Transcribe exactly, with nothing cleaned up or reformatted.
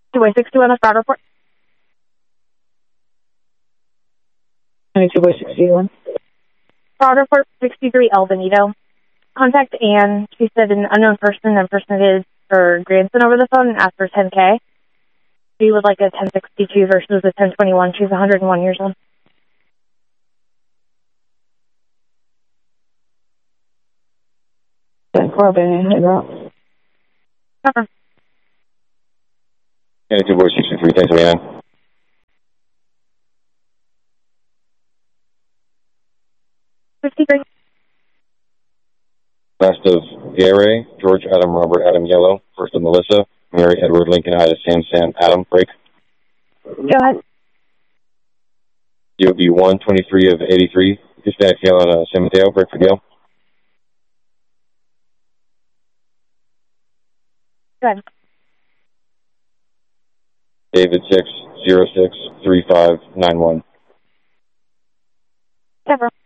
two by sixty on the fraud report. twenty-two by sixty-one. Fraud report sixty-three El Benito. Contact Ann. She said an unknown person impersonated her grandson over the phone and asked for ten K. She would like a ten sixty-two versus a ten twenty-one. She's one hundred one years old. ten four, head route. Cover. twenty-two by sixty-three, ten twenty-nine. fifty-three. Last of Gary, George Adam Robert Adam Yellow. First of Melissa, Mary Edward Lincoln Ida Sam Sam Adam break. Go ahead. You would be one twenty-three of eighty-three. Hispanic Hill on uh, San Mateo, break for Gail. Go ahead. David six zero six three five nine one. Cover.